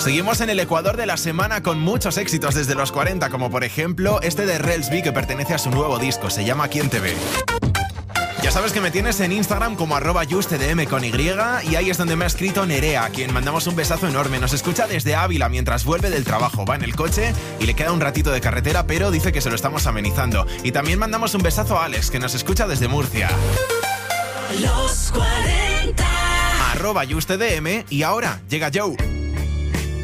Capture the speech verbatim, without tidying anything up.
Seguimos en el Ecuador de la semana con muchos éxitos desde los cuarenta, como por ejemplo este de Relsby, que pertenece a su nuevo disco, se llama ¿Quién te ve? Ya sabes que me tienes en Instagram como arroba justdm con Y, y ahí es donde me ha escrito Nerea, a quien mandamos un besazo enorme. Nos escucha desde Ávila mientras vuelve del trabajo. Va en el coche y le queda un ratito de carretera, pero dice que se lo estamos amenizando. Y también mandamos un besazo a Alex, que nos escucha desde Murcia. Los cuarenta. Arroba justdm, y ahora llega Joe.